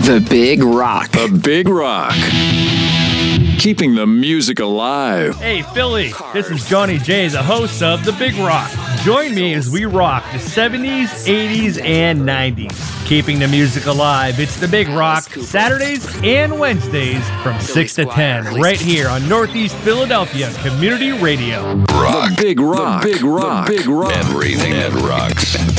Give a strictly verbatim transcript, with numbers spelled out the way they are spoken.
The Big Rock. The Big Rock. Keeping the music alive. Hey, Philly, this is Johnny J, the host of The Big Rock. Join me as we rock the seventies, eighties, and nineties. Keeping the music alive, it's The Big Rock, Saturdays and Wednesdays from six to ten, right here on Northeast Philadelphia Community Radio. Rock. The Big Rock. The Big Rock. The Big Rock. Everything that rocks.